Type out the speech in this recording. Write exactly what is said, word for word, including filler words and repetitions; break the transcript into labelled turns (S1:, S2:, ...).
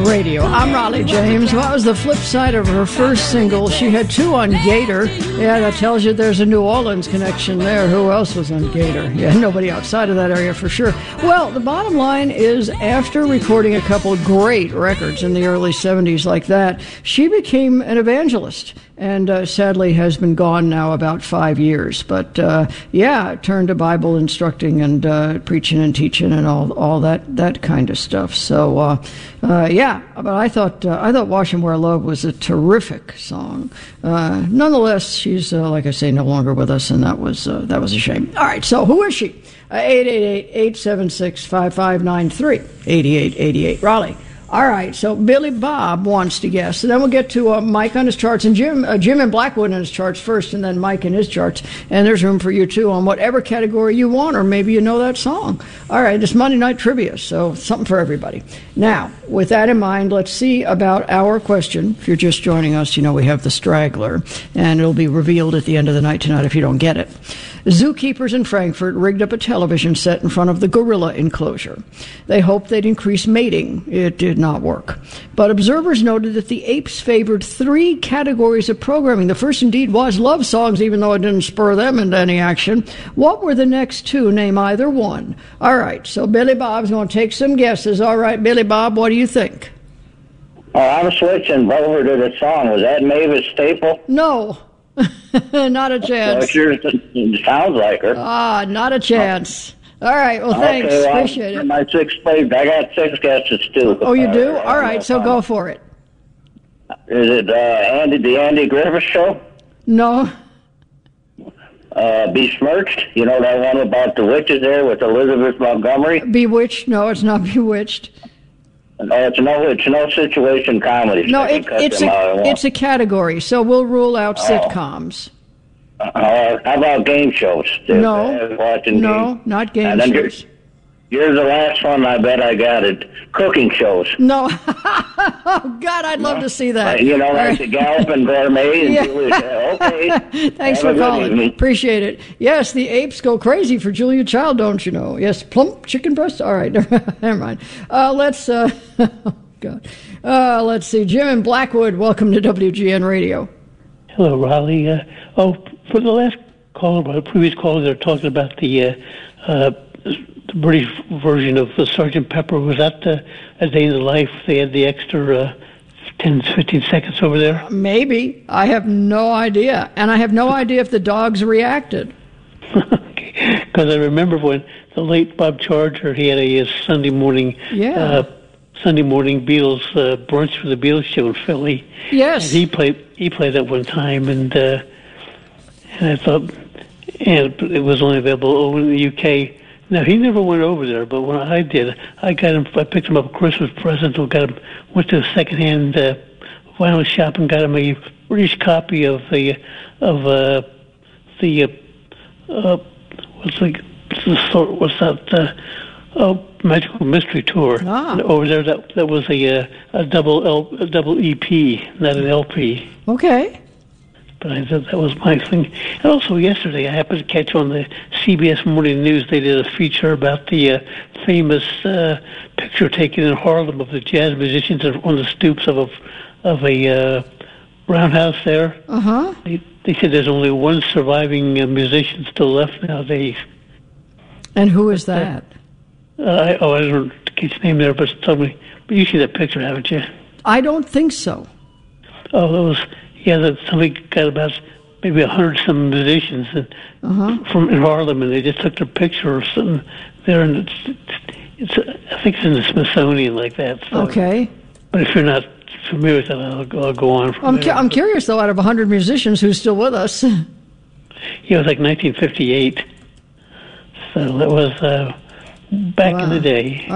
S1: Radio. I'm Raleigh James. What was the flip side of her first single? She had two on Gator. Yeah, that tells you there's a New Orleans connection there. Who else was on Gator? Yeah, nobody outside of that area for sure. Well, the bottom line is after recording a couple of great records in the early seventies like that, she became an evangelist. And uh, sadly has been gone now about five years. But uh, yeah, turned to Bible instructing and uh, preaching and teaching and all all that that kind of stuff. So uh, uh, yeah, but I thought uh, I thought "Wash and Wear Love" was a terrific song. Uh, nonetheless, she's uh, like I say, no longer with us, and that was uh, that was a shame. All right, so who is she? Eight eight eight eight seven six five five nine three eighty-eight eighty-eight Raleigh. All right, so Billy Bob wants to guess. So then we'll get to uh, Mike on his charts, and Jim uh, Jim and Blackwood on his charts first, and then Mike in his charts. And there's room for you, too, on whatever category you want, or maybe you know that song. All right, it's Monday Night Trivia, so something for everybody. Now, with that in mind, let's see about our question. If you're just joining us, you know we have the straggler, and it'll be revealed at the end of the night tonight if you don't get it. Zookeepers in Frankfurt rigged up a television set in front of the gorilla enclosure. They hoped they'd increase mating. It did not work. But observers noted that the apes favored three categories of programming. The first indeed was love songs, even though it didn't spur them into any action. What were the next two? Name either one. All right, so Billy Bob's going to take some guesses. All right, Billy Bob, what do you think?
S2: Oh, I'm switching over to the song. Was that Mavis Staple?
S1: No. Not a chance.
S2: Well, sure, it sounds like her.
S1: Ah, not a chance. All right, well, thanks.
S2: Okay, well,
S1: appreciate it.
S2: My six place, I got six guesses, too.
S1: Oh, you do?
S2: Uh,
S1: All right, so go for it.
S2: Is it uh, Andy, the Andy Griffith Show?
S1: No.
S2: Uh, Besmirched? You know that one about the witches there with Elizabeth Montgomery?
S1: Bewitched? No, it's not Bewitched.
S2: No, it's no, it's no situation comedy.
S1: No, it, it's a it's a category, so we'll rule out oh. sitcoms.
S2: Uh, how about game shows?
S1: No,
S2: watching
S1: no,
S2: game?
S1: not game shows.
S2: Here's, here's the last one. I bet I got it. Cooking shows.
S1: No, oh God, I'd love no. to see that.
S2: Uh, you know, like right. the Galloping Gourmet. And
S1: yeah.
S2: Julia, okay.
S1: Thanks Have for calling. Evening. Appreciate it. Yes, the apes go crazy for Julia Child, don't you know? Yes, plump chicken breast. All right, never mind. Uh, let's. Uh, oh God. Uh, let's see. Jim and Blackwood, welcome to W G N Radio.
S3: Hello, Raleigh. Uh, oh, for the last caller, the previous caller, they're talking about the. Uh, uh, The British version of the Sergeant Pepper. Was that uh, A Day in the Life? They had the extra uh, ten, fifteen seconds over there?
S1: Uh, maybe. I have no idea. And I have no idea if the dogs reacted.
S3: Because I remember when the late Bob Charger, he had a, a Sunday morning
S1: yeah.
S3: uh, Sunday morning Beatles uh, brunch for the Beatles show in Philly.
S1: Yes.
S3: And he played he played that one time, and, uh, and I thought, and it was only available over in the U K. Now, he never went over there, but when I did, I got him. I picked him up a Christmas present. Or got him, went to a secondhand uh, vinyl shop and got him a British copy of the of uh, the uh, uh, what's the what's that uh, oh, Magical Mystery Tour.
S1: Ah.
S3: And over there, that that was a uh, a double L, a double E P, not an L P.
S1: Okay.
S3: But I thought that was my thing. And also yesterday, I happened to catch on the C B S Morning News, they did a feature about the uh, famous uh, picture taken in Harlem of the jazz musicians on the stoops of a, of a uh, roundhouse there.
S1: Uh-huh.
S3: They, they said there's only one surviving uh, musician still left nowadays.
S1: And who is that?
S3: Uh, I, oh, I don't know his name there, but tell me. But you see that picture, haven't you?
S1: I don't think so.
S3: Oh, that was... Yeah, that somebody got about maybe a hundred some musicians and,
S1: uh-huh.
S3: from in Harlem, and they just took their picture or something there, and it's, it's, it's I think it's in the Smithsonian like that. So.
S1: Okay.
S3: But if you're not familiar with that, I'll, I'll go on. From
S1: I'm
S3: there.
S1: cu- I'm curious though. Out of a hundred musicians, who's still with us?
S3: Yeah, it was like nineteen fifty-eight. So that was uh, back wow. in the day.